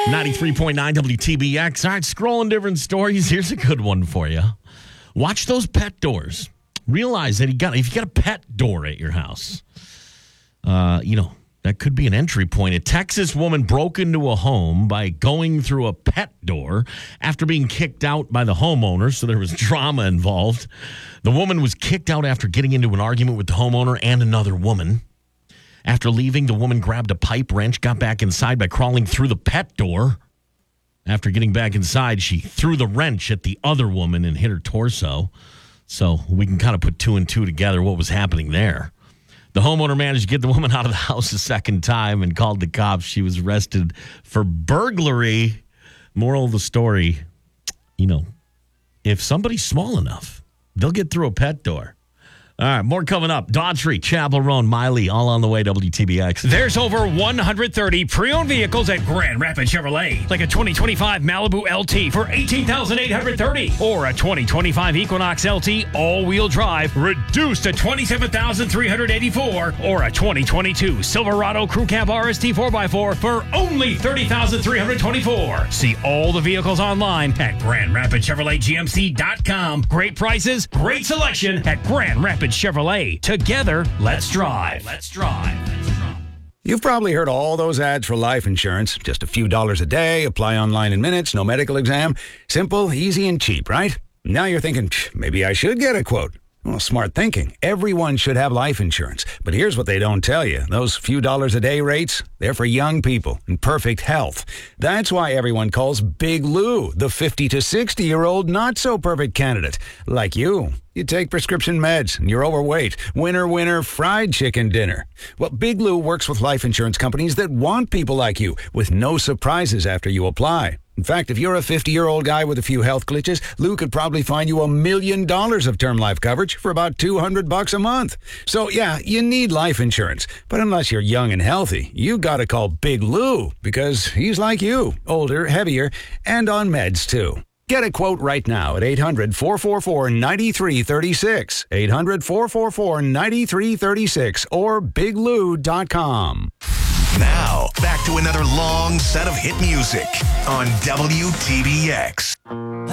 93.9 WTBX. All right, scrolling different stories. Here's a good one for you. Watch those pet doors. Realize that if you got a pet door at your house, that could be an entry point. A Texas woman broke into a home by going through a pet door after being kicked out by the homeowner, so there was drama involved. The woman was kicked out after getting into an argument with the homeowner and another woman. After leaving, the woman grabbed a pipe wrench, got back inside by crawling through the pet door. After getting back inside, she threw the wrench at the other woman and hit her torso. So we can kind of put two and two together what was happening there. The homeowner managed to get the woman out of the house a second time and called the cops. She was arrested for burglary. Moral of the story, if somebody's small enough, they'll get through a pet door. All right, more coming up. Daughtry, Chapel Roan, Miley, all on the way, WTBX. There's over 130 pre-owned vehicles at Grand Rapids Chevrolet, like a 2025 Malibu LT for $18,830, or a 2025 Equinox LT all-wheel drive reduced to $27,384, or a 2022 Silverado Crew Cab RST 4x4 for only $30,324. See all the vehicles online at GrandRapidsChevroletGMC.com. Great prices, great selection at Grand Rapids Chevrolet. Together, let's drive. Let's drive. You've probably heard all those ads for life insurance. Just a few dollars a day, apply online in minutes, no medical exam. Simple, easy, and cheap, right? Now you're thinking, maybe I should get a quote. Well, smart thinking. Everyone should have life insurance. But here's what they don't tell you. Those few dollars a day rates, they're for young people in perfect health. That's why everyone calls Big Lou the 50 to 60-year-old not-so-perfect candidate. Like you. You take prescription meds and you're overweight. Winner, fried chicken dinner. Well, Big Lou works with life insurance companies that want people like you with no surprises after you apply. In fact, if you're a 50-year-old guy with a few health glitches, Lou could probably find you $1 million of term life coverage for about $200 a month. So, yeah, you need life insurance. But unless you're young and healthy, you gotta call Big Lou because he's like you, older, heavier, and on meds, too. Get a quote right now at 800-444-9336, 800-444-9336, or biglou.com. Now, back to another long set of hit music on WTBX.